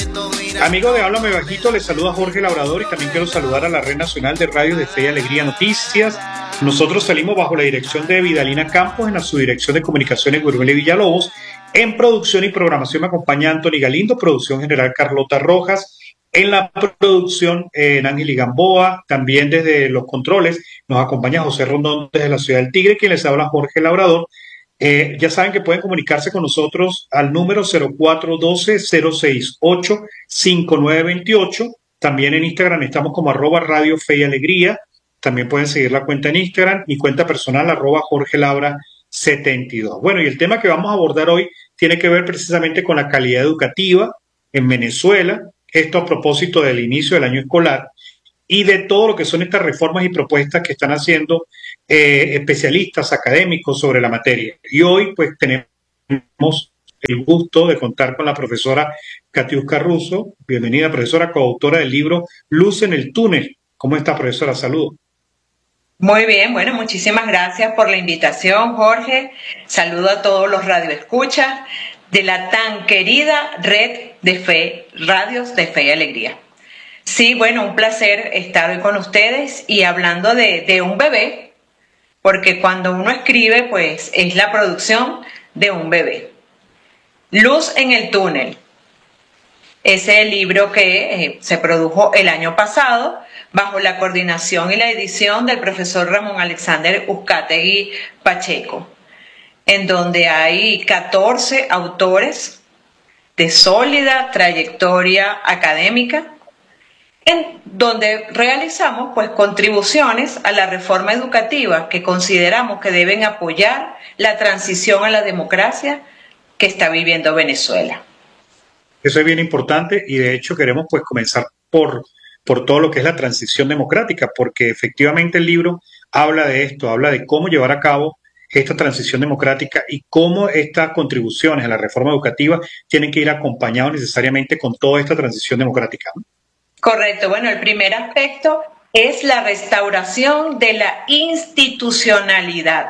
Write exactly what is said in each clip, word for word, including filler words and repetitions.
Amigo de Háblame Bajito, les saluda Jorge Labrador y también quiero saludar a la Red Nacional de Radio de Fe y Alegría Noticias. Nosotros salimos bajo la dirección de Vidalina Campos en la subdirección de Comunicaciones Gurumeli Villalobos. En producción y programación me acompaña Anthony Galindo, producción general Carlota Rojas. En la producción, eh, Ángel Gamboa, también desde los controles nos acompaña José Rondón desde la Ciudad del Tigre, quien les habla Jorge Labrador. Eh, ya saben que pueden comunicarse con nosotros al número cero cuatro uno dos, cero seis ocho, cinco nueve dos ocho. También en Instagram estamos como arroba Radio Fe y Alegría. También pueden seguir la cuenta en Instagram, mi cuenta personal arroba Jorge Labra setenta y dos. Bueno, y el tema que vamos a abordar hoy tiene que ver precisamente con la calidad educativa en Venezuela. Esto a propósito del inicio del año escolar y de todo lo que son estas reformas y propuestas que están haciendo eh, especialistas académicos sobre la materia. Y hoy pues tenemos el gusto de contar con la profesora Katiuska Russo. Bienvenida, profesora, coautora del libro Luz en el túnel. ¿Cómo está, profesora? Saludos. Muy bien, bueno, muchísimas gracias por la invitación, Jorge. Saludo a todos los radioescuchas de la tan querida red de fe, Radios de Fe y Alegría. Sí, bueno, un placer estar hoy con ustedes y hablando de, de un bebé, porque cuando uno escribe, pues es la producción de un bebé. Luz en el túnel. Ese libro que eh, se produjo el año pasado bajo la coordinación y la edición del profesor Ramón Alexander Uzcategui Pacheco, en donde hay catorce autores de sólida trayectoria académica, en donde realizamos pues contribuciones a la reforma educativa que consideramos que deben apoyar la transición a la democracia que está viviendo Venezuela. Eso es bien importante y de hecho queremos pues comenzar por, por todo lo que es la transición democrática, porque efectivamente el libro habla de esto, habla de cómo llevar a cabo esta transición democrática y cómo estas contribuciones a la reforma educativa tienen que ir acompañados necesariamente con toda esta transición democrática, ¿no? Correcto. Bueno, el primer aspecto es la restauración de la institucionalidad.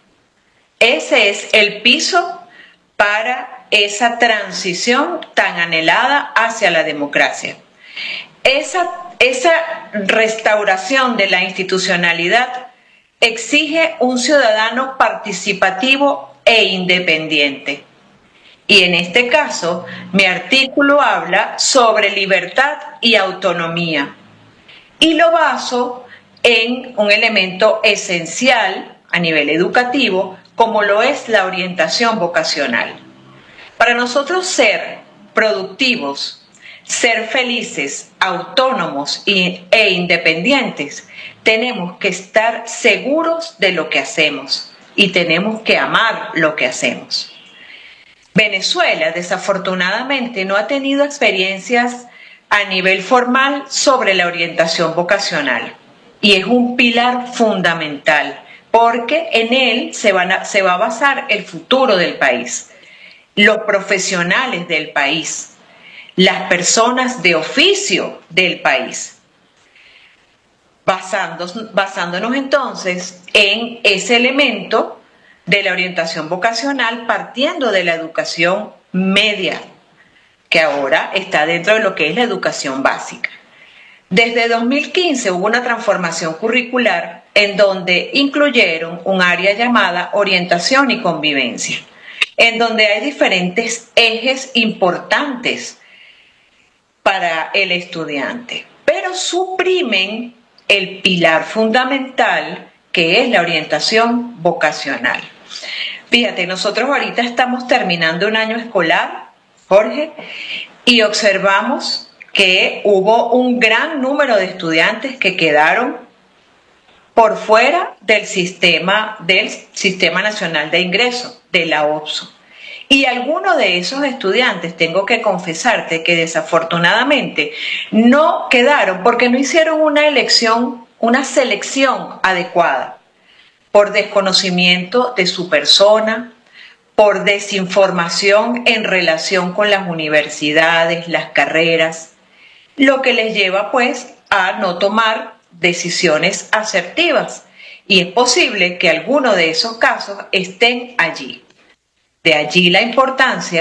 Ese es el piso para esa transición tan anhelada hacia la democracia. Esa, esa restauración de la institucionalidad exige un ciudadano participativo e independiente. Y en este caso, mi artículo habla sobre libertad y autonomía. Y lo baso en un elemento esencial a nivel educativo, como lo es la orientación vocacional. Para nosotros ser productivos, ser felices, autónomos e independientes, tenemos que estar seguros de lo que hacemos y tenemos que amar lo que hacemos. Venezuela, desafortunadamente, no ha tenido experiencias a nivel formal sobre la orientación vocacional y es un pilar fundamental porque en él se, van a, se va a basar el futuro del país, los profesionales del país, las personas de oficio del país. Basándonos, basándonos entonces en ese elemento de la orientación vocacional partiendo de la educación media, que ahora está dentro de lo que es la educación básica. Desde dos mil quince hubo una transformación curricular en donde incluyeron un área llamada orientación y convivencia, en donde hay diferentes ejes importantes para el estudiante, pero suprimen el pilar fundamental que es la orientación vocacional. Fíjate, nosotros ahorita estamos terminando un año escolar, Jorge, y observamos que hubo un gran número de estudiantes que quedaron por fuera del sistema, del Sistema Nacional de Ingreso, de la O P S U. Y algunos de esos estudiantes, tengo que confesarte que desafortunadamente no quedaron porque no hicieron una elección, una selección adecuada, por desconocimiento de su persona, por desinformación en relación con las universidades, las carreras, lo que les lleva pues a no tomar decisiones asertivas. Y es posible que algunos de esos casos estén allí. De allí la importancia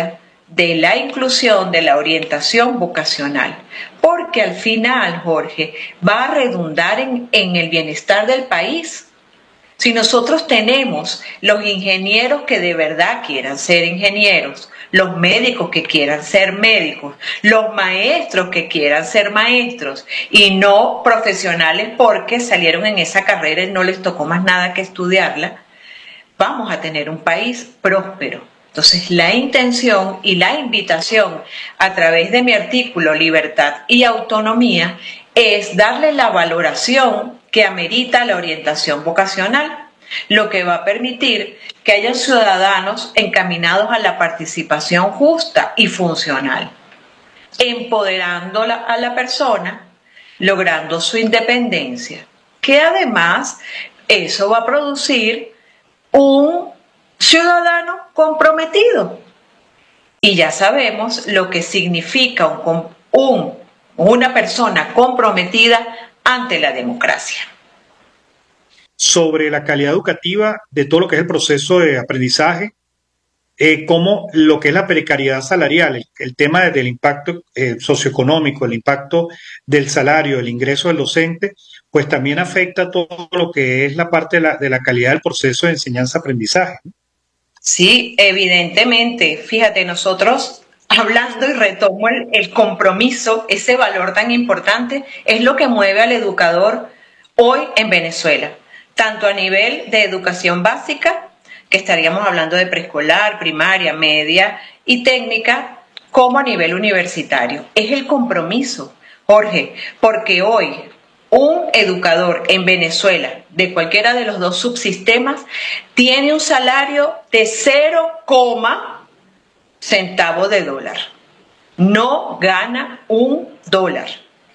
de la inclusión, de la orientación vocacional, porque al final, Jorge, va a redundar en, en el bienestar del país. Si nosotros tenemos los ingenieros que de verdad quieran ser ingenieros, los médicos que quieran ser médicos, los maestros que quieran ser maestros y no profesionales porque salieron en esa carrera y no les tocó más nada que estudiarla, vamos a tener un país próspero. Entonces, la intención y la invitación a través de mi artículo Libertad y Autonomía es darle la valoración que amerita la orientación vocacional, lo que va a permitir que haya ciudadanos encaminados a la participación justa y funcional, empoderando a la persona, logrando su independencia, que además eso va a producir un ciudadano comprometido. Y ya sabemos lo que significa un, un, una persona comprometida ante la democracia. Sobre la calidad educativa de todo lo que es el proceso de aprendizaje, eh, como lo que es la precariedad salarial, el, el tema del impacto eh, socioeconómico, el impacto del salario, el ingreso del docente, pues también afecta todo lo que es la parte de la, de la calidad del proceso de enseñanza-aprendizaje. Sí, evidentemente. Fíjate, nosotros hablando, y retomo el, el compromiso, ese valor tan importante, es lo que mueve al educador hoy en Venezuela, tanto a nivel de educación básica, que estaríamos hablando de preescolar, primaria, media y técnica, como a nivel universitario. Es el compromiso, Jorge, porque hoy un educador en Venezuela, de cualquiera de los dos subsistemas, tiene un salario de cero centavos de dólar. No gana un dólar.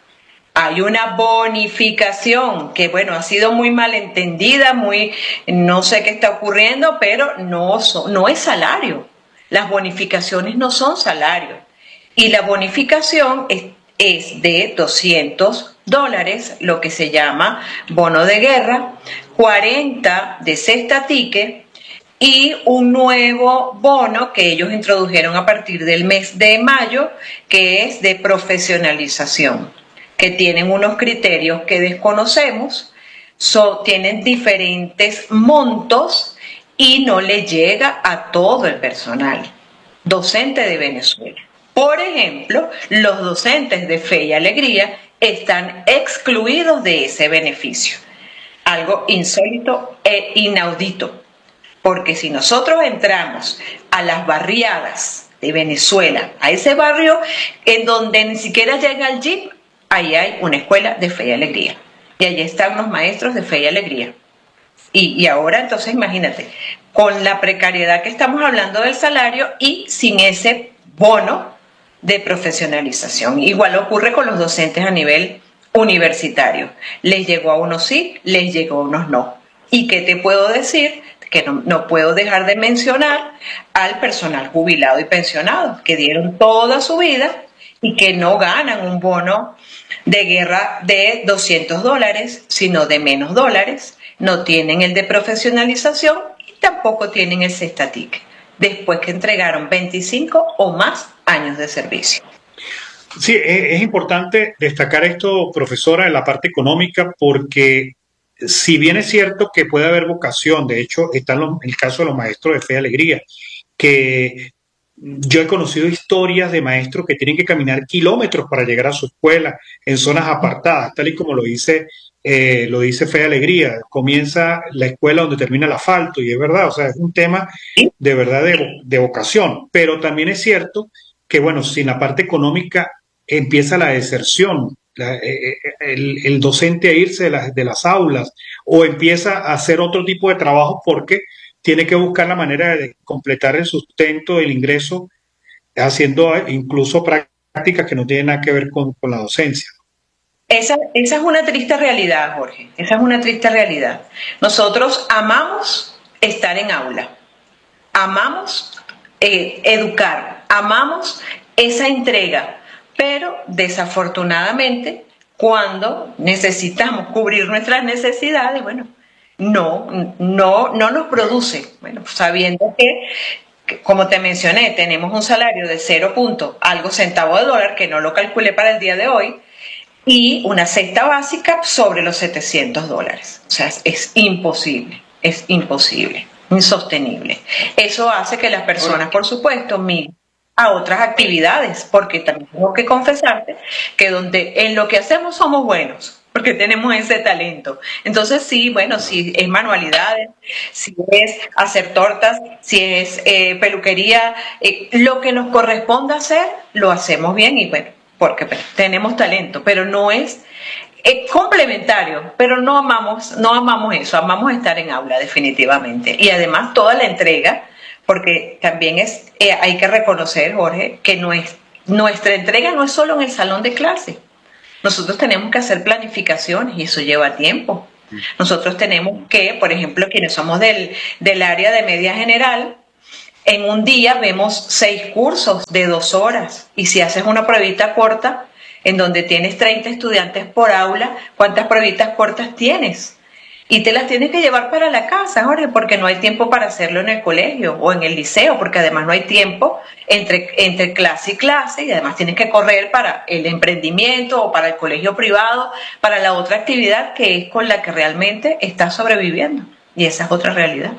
Hay una bonificación que, bueno, ha sido muy malentendida, muy, no sé qué está ocurriendo, pero no, son, no es salario. Las bonificaciones no son salario. Y la bonificación es, es de doscientos dólares, lo que se llama bono de guerra, cuarenta de cesta ticket y un nuevo bono que ellos introdujeron a partir del mes de mayo, que es de profesionalización, que tienen unos criterios que desconocemos, so, tienen diferentes montos y no le llega a todo el personal docente de Venezuela. Por ejemplo, los docentes de Fe y Alegría están excluidos de ese beneficio, algo insólito e inaudito, porque si nosotros entramos a las barriadas de Venezuela, a ese barrio en donde ni siquiera llega el jeep, ahí hay una escuela de Fe y Alegría. Y allí están los maestros de Fe y Alegría. Y, y ahora entonces imagínate, con la precariedad que estamos hablando del salario y sin ese bono de profesionalización. Igual ocurre con los docentes a nivel universitario. Les llegó a unos sí, les llegó a unos no. ¿Y qué te puedo decir? Que no, no puedo dejar de mencionar al personal jubilado y pensionado, que dieron toda su vida y que no ganan un bono de guerra de doscientos dólares, sino de menos dólares, no tienen el de profesionalización y tampoco tienen el cesta ticket, después que entregaron veinticinco o más años de servicio. Sí, es, es importante destacar esto, profesora, en la parte económica, porque si bien es cierto que puede haber vocación, de hecho está en el caso de los maestros de Fe y Alegría, que yo he conocido historias de maestros que tienen que caminar kilómetros para llegar a su escuela en zonas apartadas, tal y como lo dice, eh, lo dice Fe y Alegría. Comienza la escuela donde termina el asfalto, y es verdad, o sea, es un tema de verdad de, de vocación. Pero también es cierto que, bueno, sin la parte económica empieza la deserción, la, eh, el, el docente a irse de, la, de las aulas, o empieza a hacer otro tipo de trabajo porque tiene que buscar la manera de completar el sustento, el ingreso, haciendo incluso prácticas que no tienen nada que ver con, con la docencia. Esa, esa es una triste realidad, Jorge. Esa es una triste realidad. Nosotros amamos estar en aula, amamos eh, educar, amamos esa entrega, pero desafortunadamente cuando necesitamos cubrir nuestras necesidades, bueno, no, no, no nos produce, bueno, sabiendo que como te mencioné, tenemos un salario de cero punto algo centavo de dólar, que no lo calculé para el día de hoy, y una cesta básica sobre los setecientos dólares. O sea, es, es imposible, es imposible, insostenible. Eso hace que las personas, por supuesto, migren a otras actividades, porque también tengo que confesarte que donde en lo que hacemos somos buenos, porque tenemos ese talento. Entonces sí, bueno, si es manualidades, si es hacer tortas, si es eh, peluquería, eh, lo que nos corresponda hacer, lo hacemos bien y bueno, porque pues, tenemos talento, pero no es, es complementario, pero no amamos, no amamos eso, amamos estar en aula definitivamente. Y además toda la entrega, porque también es, eh, hay que reconocer, Jorge, que no es, nuestra entrega no es solo en el salón de clase. Nosotros tenemos que hacer planificaciones y eso lleva tiempo. Nosotros tenemos que, por ejemplo, quienes somos del, del área de media general, en un día vemos seis cursos de dos horas. Y si haces una pruebita corta, en donde tienes treinta estudiantes por aula, ¿cuántas pruebitas cortas tienes? Y te las tienes que llevar para la casa, Jorge, porque no hay tiempo para hacerlo en el colegio o en el liceo, porque además no hay tiempo entre, entre clase y clase, y además tienes que correr para el emprendimiento o para el colegio privado, para la otra actividad que es con la que realmente estás sobreviviendo. Y esa es otra realidad.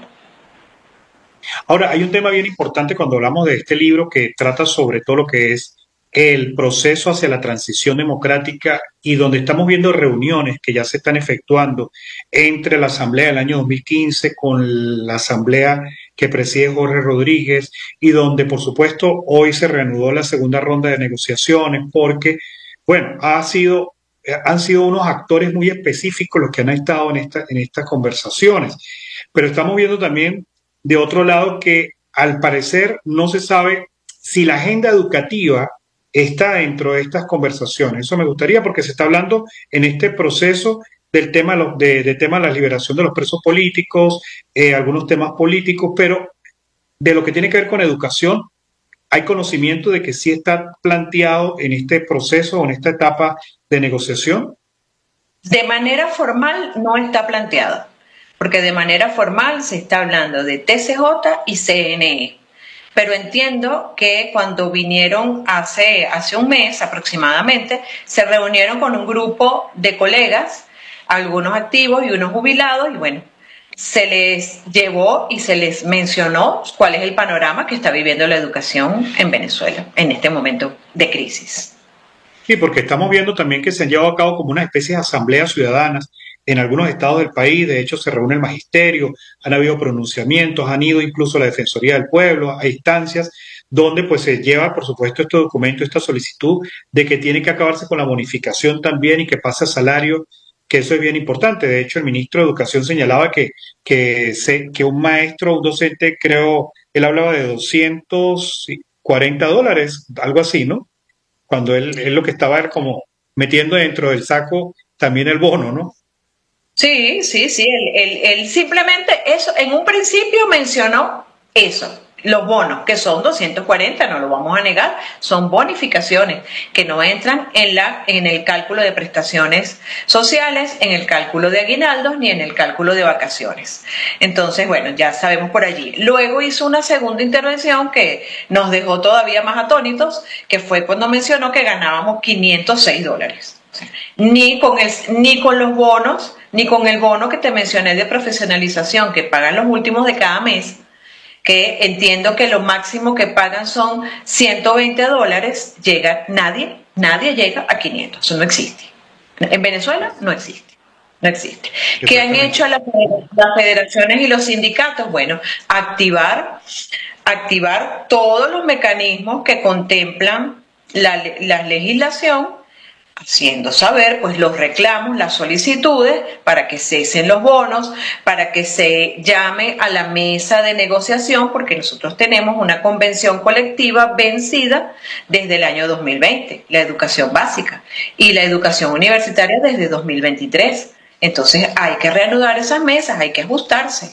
Ahora, hay un tema bien importante cuando hablamos de este libro que trata sobre todo lo que es el proceso hacia la transición democrática y donde estamos viendo reuniones que ya se están efectuando entre la Asamblea del año dos mil quince con la Asamblea que preside Jorge Rodríguez y donde, por supuesto, hoy se reanudó la segunda ronda de negociaciones porque, bueno, ha sido, han sido unos actores muy específicos los que han estado en, esta, en estas conversaciones. Pero estamos viendo también, de otro lado, que al parecer no se sabe si la agenda educativa está dentro de estas conversaciones. Eso me gustaría porque se está hablando en este proceso del tema de, de tema de la liberación de los presos políticos, eh, algunos temas políticos, pero de lo que tiene que ver con educación, hay conocimiento de que sí está planteado en este proceso o en esta etapa de negociación. De manera formal no está planteado, porque de manera formal se está hablando de T C J y C N E. Pero entiendo que cuando vinieron hace, hace un mes aproximadamente, se reunieron con un grupo de colegas, algunos activos y unos jubilados, y bueno, se les llevó y se les mencionó cuál es el panorama que está viviendo la educación en Venezuela en este momento de crisis. Sí, porque estamos viendo también que se han llevado a cabo como una especie de asambleas ciudadanas en algunos estados del país. De hecho, se reúne el magisterio, han habido pronunciamientos, han ido incluso la Defensoría del Pueblo a instancias donde pues se lleva, por supuesto, este documento, esta solicitud de que tiene que acabarse con la bonificación también y que pase a salario, que eso es bien importante. De hecho, el ministro de Educación señalaba que, que, se, que un maestro, un docente, creo, él hablaba de doscientos cuarenta dólares, algo así, ¿no? Cuando él, él lo que estaba era como metiendo dentro del saco también el bono, ¿no? Sí, sí, sí, él, él, él simplemente eso, en un principio mencionó eso, los bonos, que son doscientos cuarenta, no lo vamos a negar, son bonificaciones que no entran en, la, en el cálculo de prestaciones sociales, en el cálculo de aguinaldos, ni en el cálculo de vacaciones. Entonces, bueno, ya sabemos por allí. Luego hizo una segunda intervención que nos dejó todavía más atónitos, que fue cuando mencionó que ganábamos quinientos seis dólares. O sea, ni con el, ni con los bonos, ni con el bono que te mencioné de profesionalización que pagan los últimos de cada mes, que entiendo que lo máximo que pagan son ciento veinte dólares, llega nadie, nadie llega a quinientos, eso no existe. En Venezuela no existe, no existe. ¿Qué han hecho las, las federaciones y los sindicatos? Bueno, activar, activar todos los mecanismos que contemplan la, la legislación, haciendo saber pues los reclamos, las solicitudes para que cesen los bonos, para que se llame a la mesa de negociación, porque nosotros tenemos una convención colectiva vencida desde el año dos mil veinte, la educación básica, y la educación universitaria desde dos mil veintitrés. Entonces hay que reanudar esas mesas, hay que ajustarse.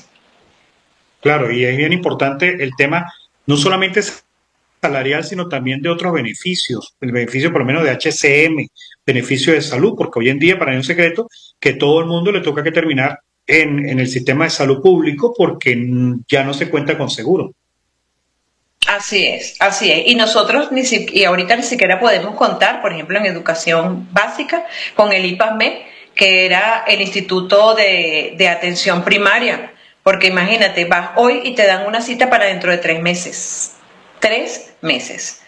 Claro, y es bien importante el tema, no solamente salarial, sino también de otros beneficios, el beneficio por lo menos de H C M, beneficio de salud, porque hoy en día, para mí es un secreto, que todo el mundo le toca que terminar en, en el sistema de salud público porque ya no se cuenta con seguro. Así es, así es. Y nosotros ni si, y ahorita ni siquiera podemos contar, por ejemplo, en educación básica, con el I P A M E, que era el Instituto de, de Atención Primaria. Porque imagínate, vas hoy y te dan una cita para dentro de tres meses. Tres meses.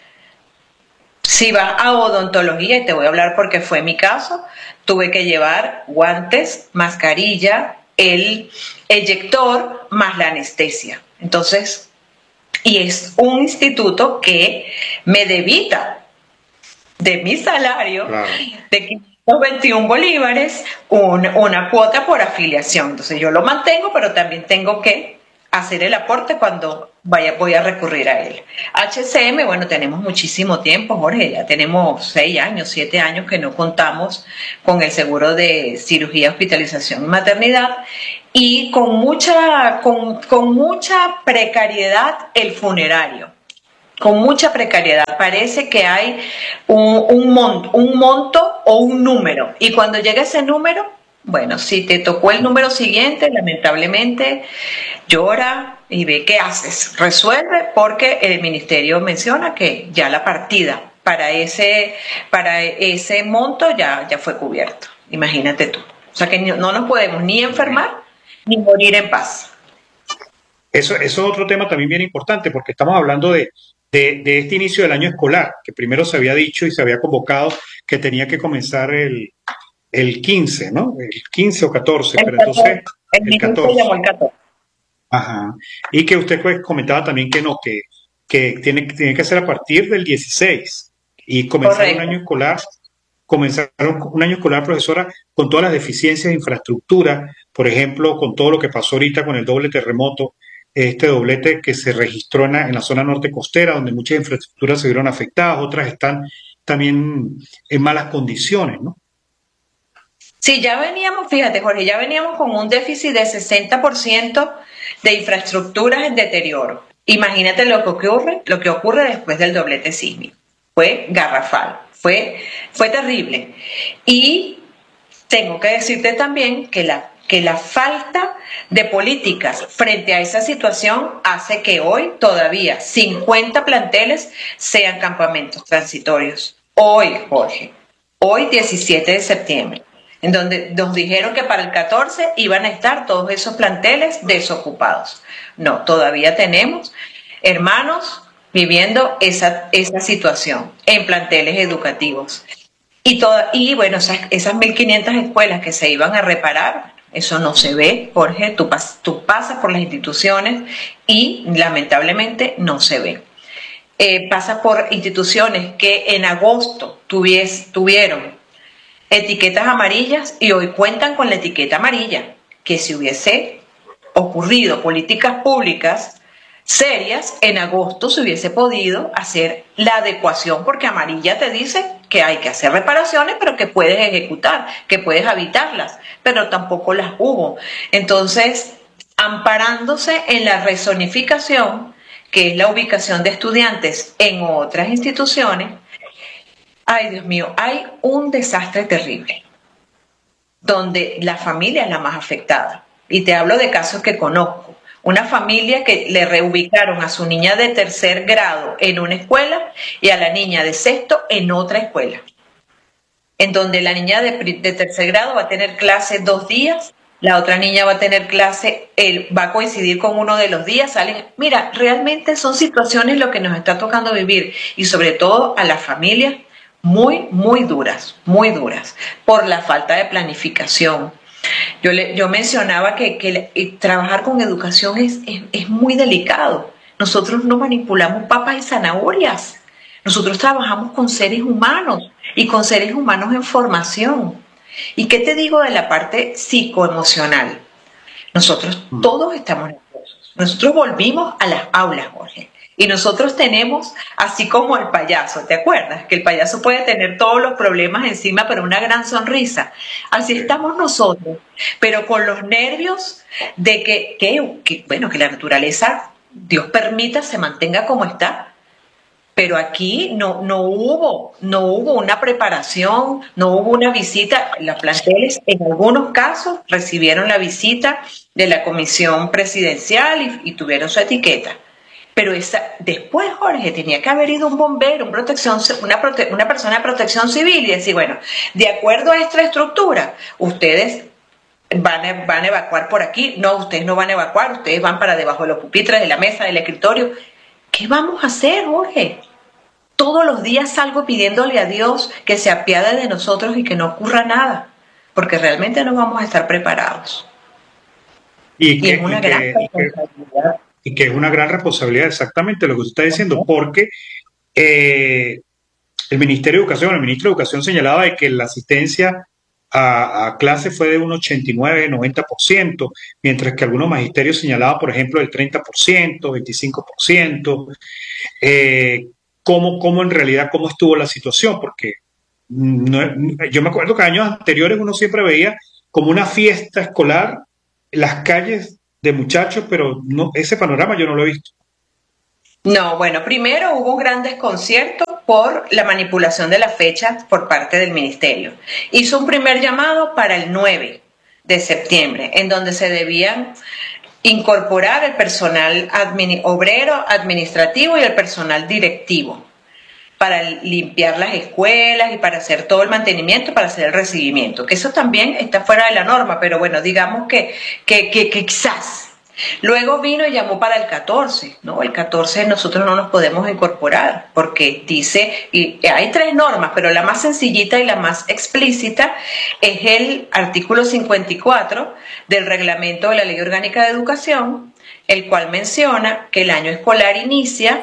Si vas a odontología, y te voy a hablar porque fue mi caso, tuve que llevar guantes, mascarilla, el eyector más la anestesia. Entonces, y es un instituto que me debita de mi salario, claro, de quinientos veintiún bolívares, un, una cuota por afiliación. Entonces yo lo mantengo, pero también tengo que hacer el aporte cuando vaya, voy a recurrir a él. H C M, bueno, tenemos muchísimo tiempo, Jorge, ya tenemos seis años, siete años que no contamos con el seguro de cirugía, hospitalización y maternidad, y con mucha, con, con mucha precariedad el funerario. Con mucha precariedad. Parece que hay un, un, monto, un monto o un número. Y cuando llega ese número, bueno, si te tocó el número siguiente, lamentablemente llora y ve qué haces. Resuelve, porque el ministerio menciona que ya la partida para ese, para ese monto ya, ya fue cubierto. Imagínate tú. O sea que no nos podemos ni enfermar ni morir en paz. Eso, eso es otro tema también bien importante, porque estamos hablando de De, de este inicio del año escolar, que primero se había dicho y se había convocado que tenía que comenzar el, el quince, ¿no? El quince o catorce, el pero catorce, entonces el, el catorce. Llamó el catorce. Ajá. Y que usted pues comentaba también que no, que, que tiene, tiene que ser a partir del dieciséis y comenzar Correcto. un año escolar, comenzar un año escolar, profesora, con todas las deficiencias de infraestructura, por ejemplo, con todo lo que pasó ahorita con el doble terremoto, este doblete que se registró en la, en la zona norte costera, donde muchas infraestructuras se vieron afectadas, otras están también en malas condiciones, ¿no? Sí, ya veníamos, fíjate, Jorge, ya veníamos con un déficit de sesenta por ciento de infraestructuras en deterioro. Imagínate lo que ocurre, lo que ocurre después del doblete sísmico. Fue garrafal, fue, fue terrible. Y tengo que decirte también que la que la falta de políticas frente a esa situación hace que hoy todavía cincuenta planteles sean campamentos transitorios. Hoy, Jorge, hoy diecisiete de septiembre, en donde nos dijeron que para el catorce iban a estar todos esos planteles desocupados. No, todavía tenemos hermanos viviendo esa, esa situación en planteles educativos. Y, toda, y bueno, esas, esas mil quinientas escuelas que se iban a reparar, eso no se ve, Jorge. Tú, pas, tú pasas por las instituciones y lamentablemente no se ve. Eh, pasas por instituciones que en agosto tuvies, tuvieron etiquetas amarillas y hoy cuentan con la etiqueta amarilla. Que si hubiese ocurrido políticas públicas serias, en agosto se hubiese podido hacer la adecuación, porque amarilla te dice que hay que hacer reparaciones, pero que puedes ejecutar, que puedes habitarlas, pero tampoco las hubo. Entonces, amparándose en la rezonificación, que es la ubicación de estudiantes en otras instituciones, ay Dios mío, hay un desastre terrible, donde la familia es la más afectada. Y te hablo de casos que conozco. Una familia que le reubicaron a su niña de tercer grado en una escuela y a la niña de sexto en otra escuela, en donde la niña de, de tercer grado va a tener clase dos días, la otra niña va a tener clase, él va a coincidir con uno de los días, salen. Mira, realmente son situaciones lo que nos está tocando vivir, y sobre todo a las familias muy, muy duras, muy duras, por la falta de planificación. Yo, le, yo mencionaba que, que trabajar con educación es, es, es muy delicado. Nosotros no manipulamos papas y zanahorias. Nosotros trabajamos con seres humanos y con seres humanos en formación. ¿Y qué te digo de la parte psicoemocional? Nosotros todos estamos nerviosos. Nosotros volvimos a las aulas, Jorge. Y nosotros tenemos, así como el payaso, ¿te acuerdas? Que el payaso puede tener todos los problemas encima, pero una gran sonrisa. Así estamos nosotros, pero con los nervios de que, que, que bueno, que la naturaleza, Dios permita, se mantenga como está. Pero aquí no, no hubo, no hubo una preparación, no hubo una visita. Los planteles, en algunos casos, recibieron la visita de la comisión presidencial y, y tuvieron su etiqueta. Pero esa, después, Jorge, tenía que haber ido un bombero, un protección, una, prote, una persona de protección civil y decir, bueno, de acuerdo a esta estructura, ustedes van a, van a evacuar por aquí. No, ustedes no van a evacuar, ustedes van para debajo de los pupitres, de la mesa, del escritorio. ¿Qué vamos a hacer, Jorge? Todos los días salgo pidiéndole a Dios que se apiade de nosotros y que no ocurra nada, porque realmente no vamos a estar preparados. Y, y que, es una y gran que, responsabilidad. Y que es una gran responsabilidad, exactamente lo que usted está diciendo, porque eh, el Ministerio de Educación, el ministro de Educación señalaba de que la asistencia a, a clase fue de un ochenta y nueve, noventa por ciento, mientras que algunos magisterios señalaban, por ejemplo, el treinta por ciento, veinticinco por ciento. Eh, cómo, cómo en realidad, cómo estuvo la situación, porque no, yo me acuerdo que años anteriores uno siempre veía como una fiesta escolar en las calles de muchachos, pero no, ese panorama yo no lo he visto. No, bueno, primero hubo un gran desconcierto por la manipulación de las fechas por parte del ministerio. Hizo un primer llamado para el nueve de septiembre, en donde se debían incorporar el personal admin, obrero, administrativo y el personal directivo para limpiar las escuelas y para hacer todo el mantenimiento, para hacer el recibimiento, que eso también está fuera de la norma, pero bueno, digamos que, que, que, que quizás. Luego vino y llamó para el catorce, ¿no? El catorce nosotros no nos podemos incorporar porque dice, y hay tres normas, pero la más sencillita y la más explícita es el artículo cincuenta y cuatro del reglamento de la Ley Orgánica de Educación, el cual menciona que el año escolar inicia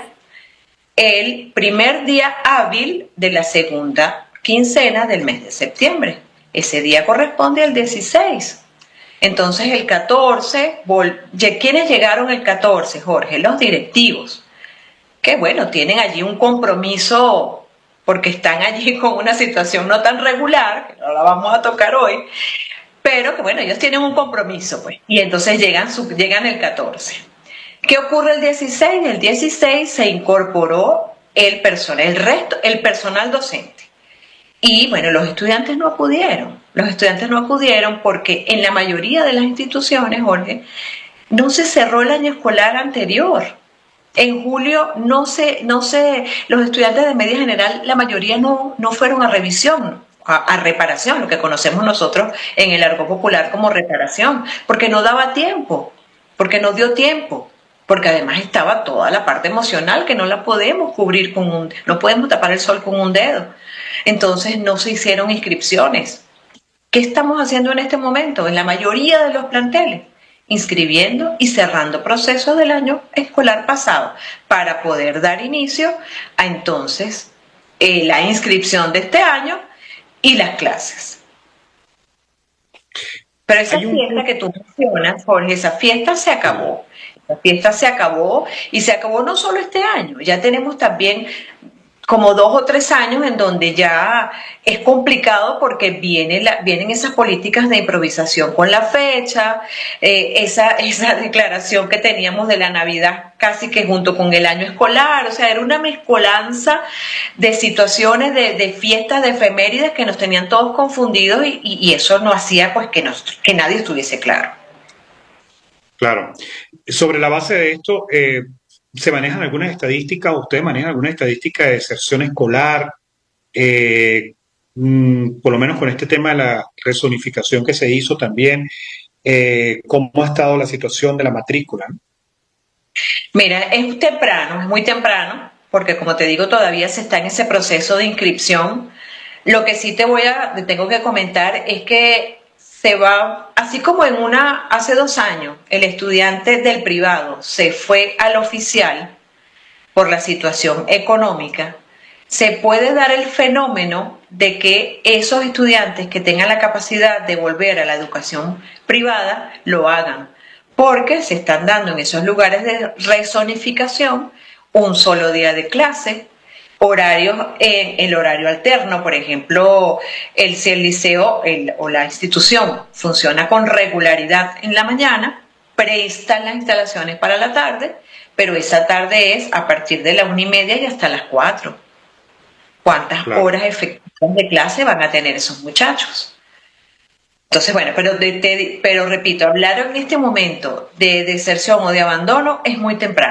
el primer día hábil de la segunda quincena del mes de septiembre. Ese día corresponde al dieciséis. Entonces el catorce, ¿quiénes llegaron el catorce, Jorge? Los directivos, que bueno, tienen allí un compromiso porque están allí con una situación no tan regular, que no la vamos a tocar hoy, pero que bueno, ellos tienen un compromiso, pues, y entonces llegan, llegan el catorce. ¿Qué ocurre el dieciséis? El dieciséis se incorporó el personal, el resto, el personal docente. Y bueno, los estudiantes no acudieron, los estudiantes no acudieron porque en la mayoría de las instituciones, Jorge, no se cerró el año escolar anterior. En julio no se, no se, los estudiantes de media general, la mayoría no, no fueron a revisión, a, a reparación, lo que conocemos nosotros en el argot popular como reparación, porque no daba tiempo, porque no dio tiempo. Porque además estaba toda la parte emocional que no la podemos cubrir con un, no podemos tapar el sol con un dedo. Entonces no se hicieron inscripciones. ¿Qué estamos haciendo en este momento? En la mayoría de los planteles, inscribiendo y cerrando procesos del año escolar pasado para poder dar inicio a entonces eh, la inscripción de este año y las clases. Pero esa un... fiesta que tú mencionas, Jorge, esa fiesta se acabó. La fiesta se acabó y se acabó no solo este año, ya tenemos también como dos o tres años en donde ya es complicado porque viene la, vienen esas políticas de improvisación con la fecha, eh, esa, esa declaración que teníamos de la Navidad casi que junto con el año escolar, o sea, era una mezcolanza de situaciones, de, de fiestas, de efemérides que nos tenían todos confundidos y, y, y eso no hacía pues que, nos, que nadie estuviese claro. Claro. Sobre la base de esto, eh, ¿se manejan algunas estadísticas? ¿Ustedes manejan alguna estadística de deserción escolar? Eh, mmm, por lo menos con este tema de la rezonificación que se hizo también, eh, ¿cómo ha estado la situación de la matrícula? Mira, es temprano, es muy temprano, porque como te digo, todavía se está en ese proceso de inscripción. Lo que sí te voy a, te tengo que comentar es que se va, así como en una, hace dos años, el estudiante del privado se fue al oficial por la situación económica, se puede dar el fenómeno de que esos estudiantes que tengan la capacidad de volver a la educación privada lo hagan, porque se están dando en esos lugares de rezonificación un solo día de clase, horarios en el horario alterno, por ejemplo, el, si el liceo el, o la institución funciona con regularidad en la mañana, prestan las instalaciones para la tarde, pero esa tarde es a partir de la una y media y hasta las cuatro. ¿Cuántas claro. horas efectivas de clase van a tener esos muchachos? Entonces, bueno, pero, de, de, pero repito, hablar en este momento de deserción o de abandono es muy temprano.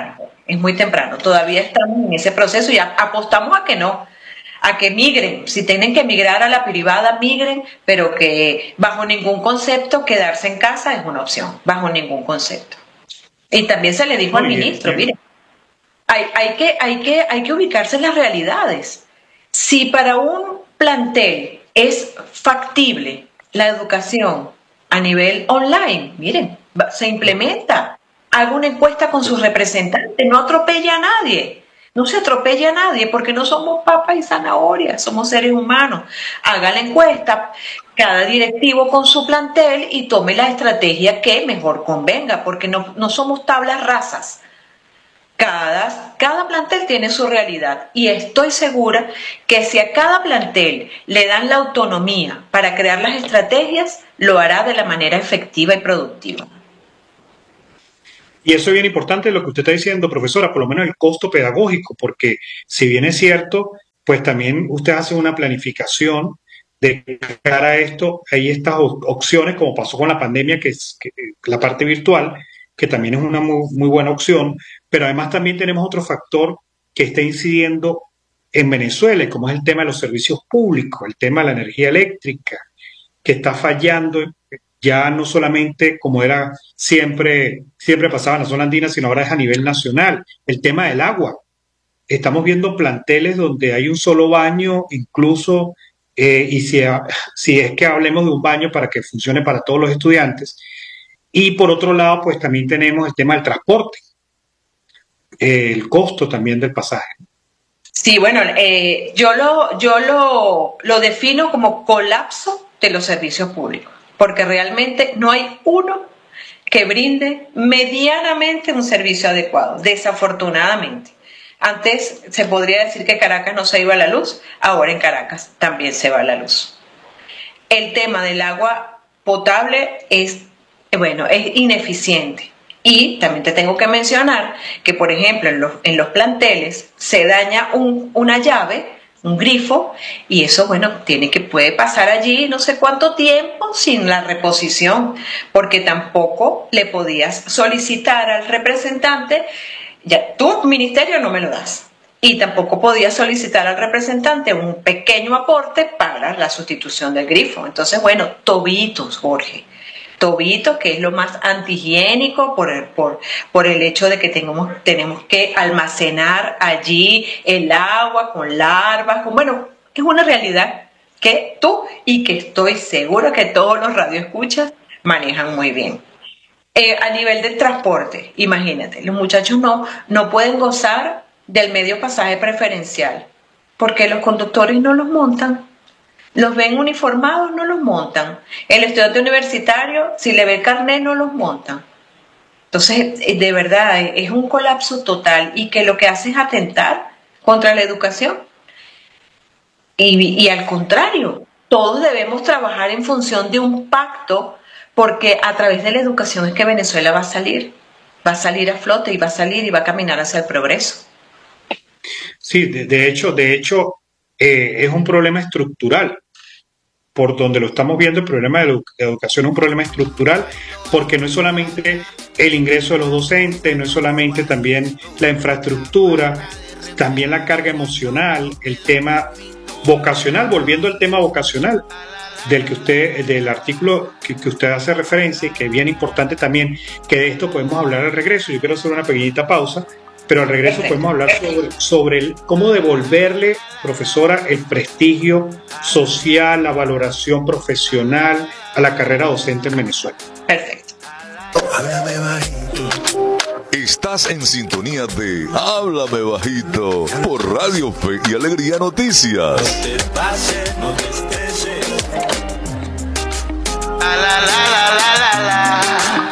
es muy temprano. Todavía estamos en ese proceso y apostamos a que no, a que migren. Si tienen que migrar a la privada, migren, pero que bajo ningún concepto quedarse en casa es una opción, bajo ningún concepto. Y también se le dijo al ministro, mire, hay, hay, que, hay, que, hay que ubicarse en las realidades. Si para un plantel es factible la educación a nivel online, miren, se implementa. Haga una encuesta con sus representantes, no atropelle a nadie, no se atropella a nadie porque no somos papas y zanahorias, somos seres humanos. Haga la encuesta, cada directivo con su plantel y tome la estrategia que mejor convenga, porque no, no somos tablas rasas. Cada, cada plantel tiene su realidad y estoy segura que si a cada plantel le dan la autonomía para crear las estrategias, lo hará de la manera efectiva y productiva. Y eso es bien importante lo que usted está diciendo, profesora, por lo menos el costo pedagógico, porque si bien es cierto, pues también usted hace una planificación de cara a esto, hay estas opciones, como pasó con la pandemia, que es que, la parte virtual, que también es una muy, muy buena opción, pero además también tenemos otro factor que está incidiendo en Venezuela, como es el tema de los servicios públicos, el tema de la energía eléctrica, que está fallando ya no solamente como era siempre, siempre pasaba en la zona andina, sino ahora es a nivel nacional. El tema del agua. Estamos viendo planteles donde hay un solo baño, incluso, eh, y si, si es que hablemos de un baño para que funcione para todos los estudiantes. Y por otro lado, pues también tenemos el tema del transporte, eh, el costo también del pasaje. Sí, bueno, eh, yo, lo, yo lo, lo defino como colapso de los servicios públicos, porque realmente no hay uno que brinde medianamente un servicio adecuado, desafortunadamente. Antes se podría decir que Caracas no se iba a la luz, ahora en Caracas también se va a la luz. El tema del agua potable es, bueno, es ineficiente. Y también te tengo que mencionar que, por ejemplo, en los, en los planteles se daña un, una llave, un grifo, y eso, bueno, tiene que, puede pasar allí no sé cuánto tiempo sin la reposición, porque tampoco le podías solicitar al representante, ya, tu ministerio no me lo das, y tampoco podías solicitar al representante un pequeño aporte para la sustitución del grifo. Entonces, bueno, tobitos, Jorge. Tobito, que es lo más antihigiénico por el, por, por el hecho de que tenemos, tenemos que almacenar allí el agua con larvas, con, bueno, es una realidad que tú y que estoy segura que todos los radioescuchas manejan muy bien. Eh, a nivel del transporte, imagínate, los muchachos no, no pueden gozar del medio pasaje preferencial porque los conductores no los montan. Los ven uniformados, no los montan. El estudiante universitario, si le ve el carnet, no los montan. Entonces, de verdad, es un colapso total y que lo que hace es atentar contra la educación. Y, y al contrario, todos debemos trabajar en función de un pacto, porque a través de la educación es que Venezuela va a salir. Va a salir a flote y va a salir y va a caminar hacia el progreso. Sí, de, de hecho, de hecho eh, es un problema estructural. Por donde lo estamos viendo, el problema de la educación es un problema estructural, porque no es solamente el ingreso de los docentes, no es solamente también la infraestructura, también la carga emocional, el tema vocacional, volviendo al tema vocacional del que usted, del artículo que, que usted hace referencia, y que es bien importante también, que de esto podemos hablar al regreso. Yo quiero hacer una pequeñita pausa, pero al regreso podemos hablar sobre, sobre el, cómo devolverle, profesora, el prestigio social, la valoración profesional a la carrera docente en Venezuela. Perfecto. Háblame bajito. Estás en sintonía de Háblame Bajito por Radio Fe y Alegría Noticias. No te pases, no te estreses. La, la, la, la, la, la, la.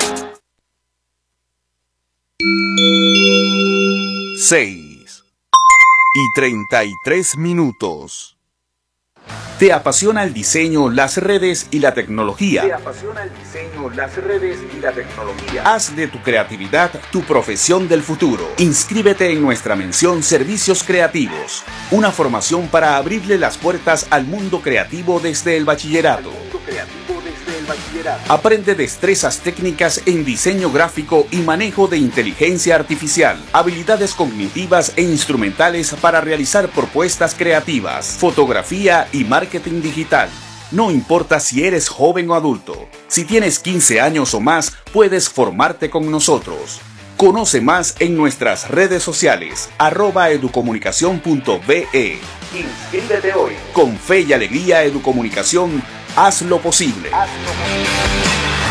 seis y treinta y tres minutos. ¿Te apasiona el diseño, las redes y la tecnología? ¿Te apasiona el diseño, las redes y la tecnología? Haz de tu creatividad tu profesión del futuro. Inscríbete en nuestra mención Servicios Creativos, una formación para abrirle las puertas al mundo creativo desde el bachillerato. Aprende destrezas técnicas en diseño gráfico y manejo de inteligencia artificial, habilidades cognitivas e instrumentales para realizar propuestas creativas, fotografía y marketing digital. No importa si eres joven o adulto, si tienes quince años o más, puedes formarte con nosotros. Conoce más en nuestras redes sociales, arroba educomunicación punto be. Inscríbete hoy. Con fe y alegría Educomunicación, haz lo posible. Haz lo posible.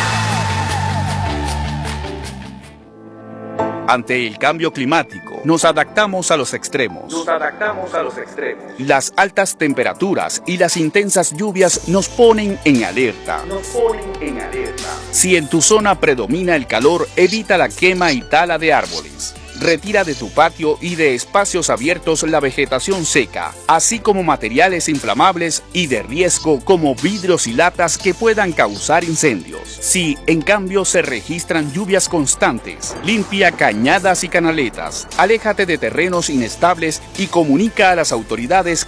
Ante el cambio climático, nos adaptamos a los extremos. Nos adaptamos a los extremos. Las altas temperaturas y las intensas lluvias nos ponen en alerta. Nos ponen en alerta. Si en tu zona predomina el calor, evita la quema y tala de árboles. Retira de tu patio y de espacios abiertos la vegetación seca, así como materiales inflamables y de riesgo como vidrios y latas que puedan causar incendios. Si, en cambio, se registran lluvias constantes, limpia cañadas y canaletas, aléjate de terrenos inestables y comunica a las autoridades